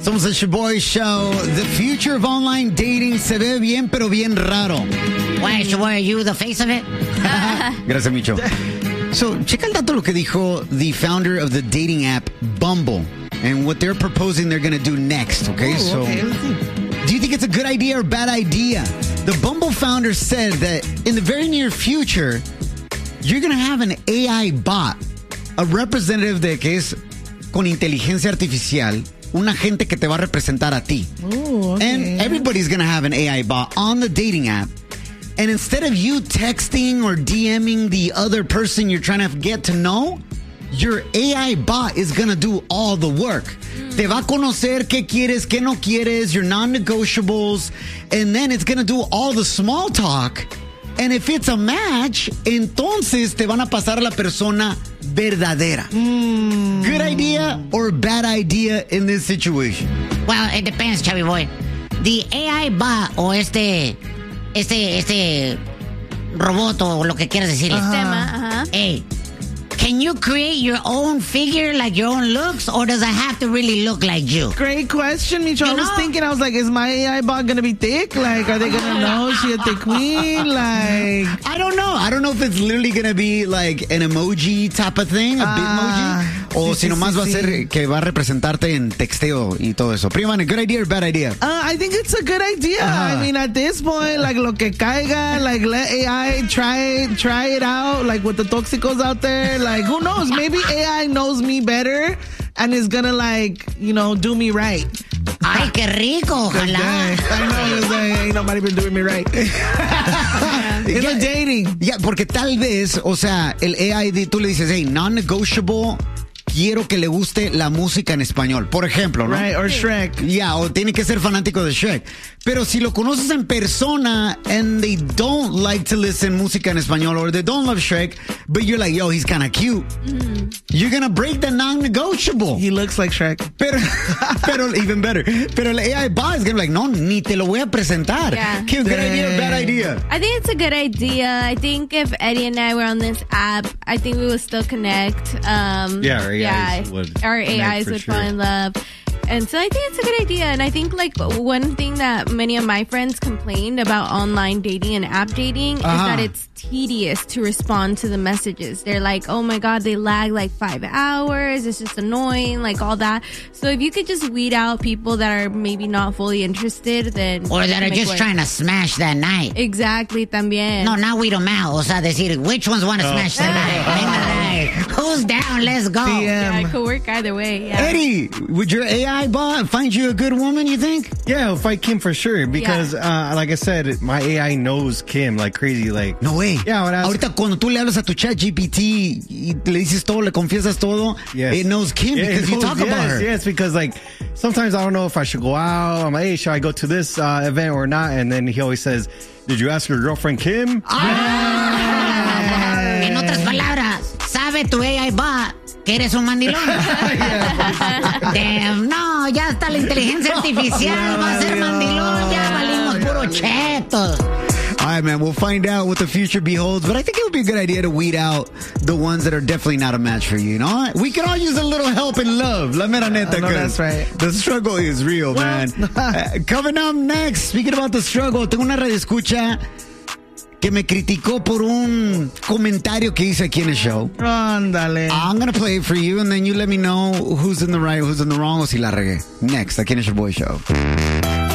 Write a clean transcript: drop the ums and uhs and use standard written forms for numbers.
Somos el Shoboy Show. The future of online dating se ve bien, pero bien raro. Why, Shoboy, are you the face of it? Gracias, Micho. So, checa el dato lo que dijo the founder of the dating app, Bumble, and what they're proposing they're going to do next, okay? Do you think it's a good idea or bad idea? The Bumble founder said that in the very near future, you're going to have an AI bot, a representative de que es con inteligencia artificial, un agente que te va a representar a ti. Ooh, okay. And everybody's going to have an AI bot on the dating app. And instead of you texting or DMing the other person you're trying to get to know, your AI bot is going to do all the work. Te va a conocer qué quieres, qué no quieres, your non-negotiables, and then it's going to do all the small talk. And if it's a match, entonces te van a pasar a la persona verdadera. Good idea or bad idea in this situation? Well, it depends, Chubby Boy. The AI bot o este robot o lo que quieras decirle. Hey, can you create your own figure, like your own looks, or does it have to really look like you? Great question, Micho. I was thinking, is my AI bot going to be thick? Like, are they going to know she a thick queen? Like, I don't know. I don't know if it's literally going to be like an emoji type of thing, a bitmoji. O si nomás va a ser que va a representarte en texteo y todo eso. Prima, good idea or bad idea? I think it's a good idea. I mean, at this point, like, lo que caiga, like, let AI try it out, like, with the toxicos out there. Like, who knows? Maybe AI knows me better and is gonna, like, do me right. Ay, qué rico, ojalá. I know, ain't nobody been doing me right. In the dating. Yeah, porque tal vez, o sea, el AI, tú le dices, hey, non-negotiable, quiero que le guste la música en español, por ejemplo, ¿no? Right, or Shrek. Yeah, o tiene que ser fanático de Shrek. Pero si lo conoces en persona and they don't like to listen música en español or they don't love Shrek, but you're like, yo, he's kind of cute. You're gonna break the non-negotiable. He looks like Shrek. Pero even better. Pero el AI bot is gonna be like, no, ni te lo voy a presentar. Yeah. Good idea or bad idea? I think it's a good idea. I think if Eddie and I were on this app, I think we would still connect. Our AIs would fall in love. And so I think it's a good idea. And I think, like, one thing that many of my friends complained about online dating and app dating is that it's tedious to respond to the messages. They're like, oh my God, they lag like 5 hours. It's just annoying, like all that. So if you could just weed out people that are maybe not fully interested, then... Or that are just trying to smash that night. Exactly, también. No, not weed them out. O sea, decir, which ones want to smash that night? Who's down? Let's go. Yeah, it could work either way. Yeah. Eddie, would your AI bot find you a good woman, you think? Yeah, it'll fight Kim for sure. Because, like I said, my AI knows Kim like crazy. Like, no way. Yeah, ahorita cuando tú le hablas a tu ChatGPT y le dices todo, le confiesas todo, it knows Kim because you talk about her. Yes, because like sometimes I don't know if I should go out. I'm like, hey, should I go to this event or not? And then he always says, did you ask your girlfriend Kim? En otras palabras, sabe tu AI bot que eres un mandilón. Damn, no, ya está la inteligencia artificial, va a ser mandilón, ya valimos puro chetos. All right, man, we'll find out what the future beholds, but I think it would be a good idea to weed out the ones that are definitely not a match for you, We can all use a little help and love. La mera neta, that's right. The struggle is real, man. Coming up next, speaking about the struggle, tengo una radioescucha que me criticó por un comentario que hice aquí en el show. Ándale. I'm going to play it for you, and then you let me know who's in the right, who's in the wrong, o si la regué. Next, aquí en el Shoboy Show.